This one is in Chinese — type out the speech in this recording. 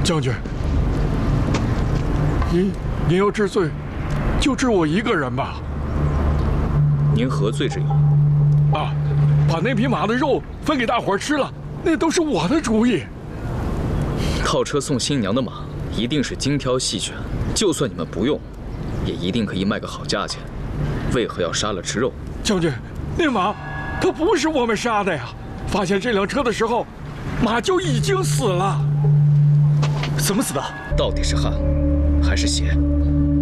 将军，您要治罪，就治我一个人吧。 您何罪之有？ 啊，把那匹马的肉分给大伙儿吃了，那都是我的主意。 套车送新娘的马一定是精挑细选，就算你们不用，也一定可以卖个好价钱。为何要杀了吃肉？ 将军，那马它不是我们杀的呀！发现这辆车的时候，马就已经死了。 怎么死的？ 到底是汗还是血？